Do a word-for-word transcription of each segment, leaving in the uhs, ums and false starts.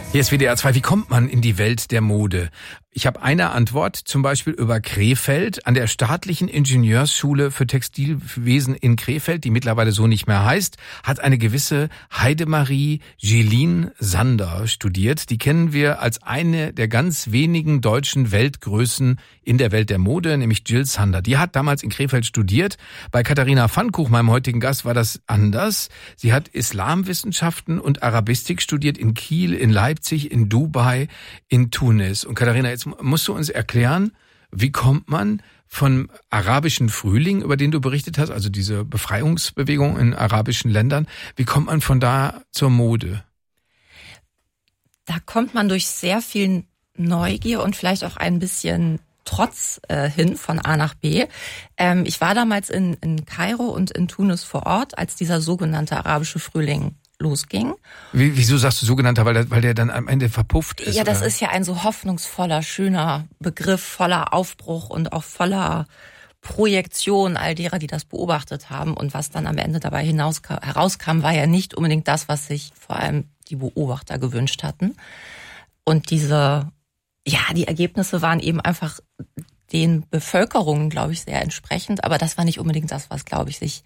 Hier ist W D R zwei. Wie kommt man in die Welt der Mode? Ich habe eine Antwort, zum Beispiel über Krefeld an der Staatlichen Ingenieursschule für Textilwesen in Krefeld, die mittlerweile so nicht mehr heißt, hat eine gewisse Heidemarie Jeline Sander studiert. Die kennen wir als eine der ganz wenigen deutschen Weltgrößen in der Welt der Mode, nämlich Jill Sander. Die hat damals in Krefeld studiert. Bei Katharina Pfannkuch, meinem heutigen Gast, war das anders. Sie hat Islamwissenschaften und Arabistik studiert in Kiel, in Leipzig, in Dubai, in Tunis. Und Katharina, jetzt musst du uns erklären, wie kommt man vom arabischen Frühling, über den du berichtet hast, also diese Befreiungsbewegung in arabischen Ländern, wie kommt man von da zur Mode? Da kommt man durch sehr viel Neugier und vielleicht auch ein bisschen Trotz äh, hin von A nach B. Ähm, ich war damals in, in Kairo und in Tunis vor Ort, als dieser sogenannte arabische Frühling losging. Wie, wieso sagst du sogenannter, weil der, weil der dann am Ende verpufft ist? Ja, das oder? ist ja ein so hoffnungsvoller, schöner Begriff, voller Aufbruch und auch voller Projektion all derer, die das beobachtet haben. Und was dann am Ende dabei hinaus herauskam, war ja nicht unbedingt das, was sich vor allem die Beobachter gewünscht hatten. Und diese, ja, die Ergebnisse waren eben einfach den Bevölkerungen, glaube ich, sehr entsprechend. Aber das war nicht unbedingt das, was, glaube ich, sich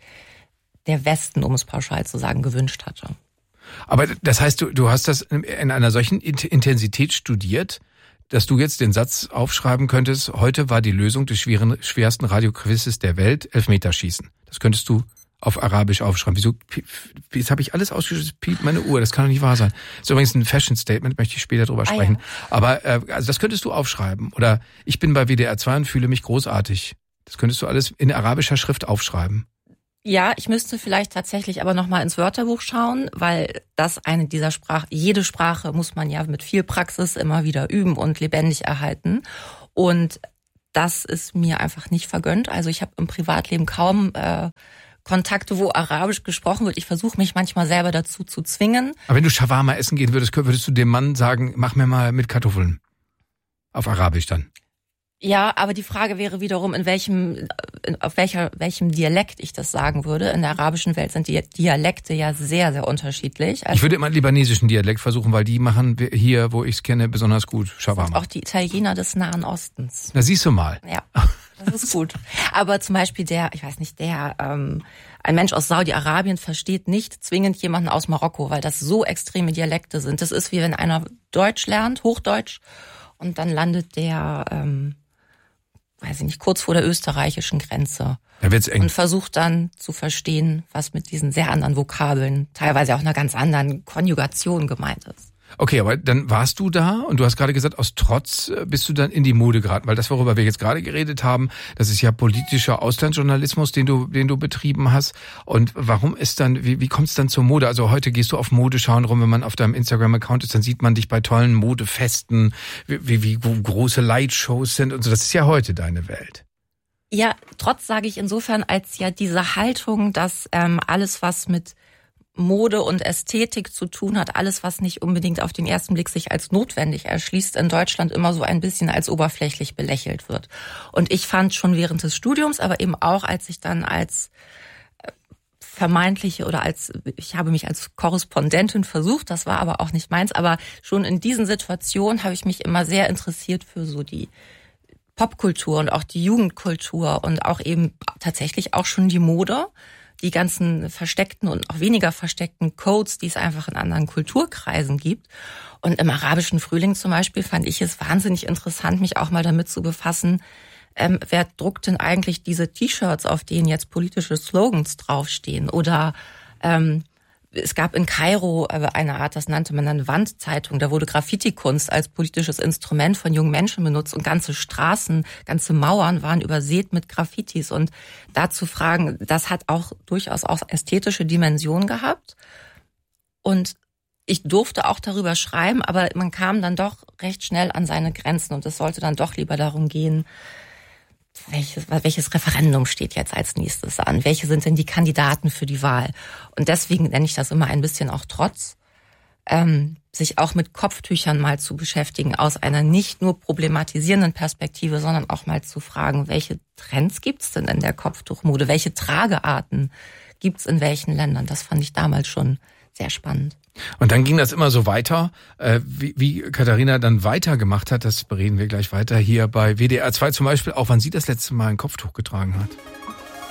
der Westen, um es pauschal zu sagen, gewünscht hatte. Aber das heißt, du, du hast das in einer solchen Intensität studiert, dass du jetzt den Satz aufschreiben könntest, heute war die Lösung des schweren, schwersten Radioquizzes der Welt, Elfmeterschießen. Das könntest du auf Arabisch aufschreiben. Wieso? Jetzt habe ich alles ausgeschüttet, piept meine Uhr, das kann doch nicht wahr sein. Das ist übrigens ein Fashion-Statement, möchte ich später drüber sprechen. Ah, ja. Aber äh, also das könntest du aufschreiben. Oder ich bin bei W D R zwei und fühle mich großartig. Das könntest du alles in arabischer Schrift aufschreiben. Ja, ich müsste vielleicht tatsächlich aber nochmal ins Wörterbuch schauen, weil das eine dieser Sprachen, jede Sprache muss man ja mit viel Praxis immer wieder üben und lebendig erhalten. Und das ist mir einfach nicht vergönnt. Also ich habe im Privatleben kaum äh, Kontakte, wo Arabisch gesprochen wird. Ich versuche mich manchmal selber dazu zu zwingen. Aber wenn du Shawarma essen gehen würdest, würdest du dem Mann sagen, mach mir mal mit Kartoffeln. Auf Arabisch dann. Ja, aber die Frage wäre wiederum, in welchem, auf welcher, welchem Dialekt ich das sagen würde. In der arabischen Welt sind die Dialekte ja sehr, sehr unterschiedlich. Also ich würde immer einen libanesischen Dialekt versuchen, weil die machen hier, wo ich es kenne, besonders gut Shawarma. Auch die Italiener des Nahen Ostens. Na, siehst du mal. Ja, das ist gut. Aber zum Beispiel der, ich weiß nicht, der, ähm, ein Mensch aus Saudi-Arabien versteht nicht zwingend jemanden aus Marokko, weil das so extreme Dialekte sind. Das ist wie wenn einer Deutsch lernt, Hochdeutsch, und dann landet der, ähm, weiß ich nicht, kurz vor der österreichischen Grenze. Da wird's eng. Und versucht dann zu verstehen, was mit diesen sehr anderen Vokabeln, teilweise auch einer ganz anderen Konjugation gemeint ist. Okay, aber dann warst du da und du hast gerade gesagt, aus Trotz bist du dann in die Mode geraten, weil das, worüber wir jetzt gerade geredet haben, das ist ja politischer Auslandsjournalismus, den du, den du betrieben hast. Und warum ist dann, wie, wie kommt es dann zur Mode? Also heute gehst du auf Modeschauen rum, wenn man auf deinem Instagram-Account ist, dann sieht man dich bei tollen Modefesten, wie, wie, wie große Lightshows sind und so. Das ist ja heute deine Welt. Ja, Trotz sage ich insofern, als ja diese Haltung, dass ähm, alles, was mit Mode und Ästhetik zu tun hat, alles, was nicht unbedingt auf den ersten Blick sich als notwendig erschließt, in Deutschland immer so ein bisschen als oberflächlich belächelt wird. Und ich fand schon während des Studiums, aber eben auch, als ich dann als vermeintliche oder als, ich habe mich als Korrespondentin versucht, das war aber auch nicht meins, aber schon in diesen Situationen habe ich mich immer sehr interessiert für so die Popkultur und auch die Jugendkultur und auch eben tatsächlich auch schon die Mode. Die ganzen versteckten und auch weniger versteckten Codes, die es einfach in anderen Kulturkreisen gibt. Und im arabischen Frühling zum Beispiel fand ich es wahnsinnig interessant, mich auch mal damit zu befassen, ähm, wer druckt denn eigentlich diese T-Shirts, auf denen jetzt politische Slogans draufstehen? Oder ähm, es gab in Kairo eine Art, das nannte man dann Wandzeitung, da wurde Graffiti-Kunst als politisches Instrument von jungen Menschen benutzt und ganze Straßen, ganze Mauern waren übersät mit Graffitis. Und da zu fragen, das hat auch durchaus auch ästhetische Dimensionen gehabt. Und ich durfte auch darüber schreiben, aber man kam dann doch recht schnell an seine Grenzen und es sollte dann doch lieber darum gehen, Welches, welches Referendum steht jetzt als nächstes an? Welche sind denn die Kandidaten für die Wahl? Und deswegen nenne ich das immer ein bisschen auch Trotz, ähm, sich auch mit Kopftüchern mal zu beschäftigen, aus einer nicht nur problematisierenden Perspektive, sondern auch mal zu fragen, welche Trends gibt's denn in der Kopftuchmode? Welche Tragearten gibt's in welchen Ländern? Das fand ich damals schon sehr spannend. Und dann ging das immer so weiter. Äh, wie, wie Katharina dann weitergemacht hat, das bereden wir gleich weiter hier bei W D R zwei zum Beispiel, auch wann sie das letzte Mal ein Kopftuch getragen hat.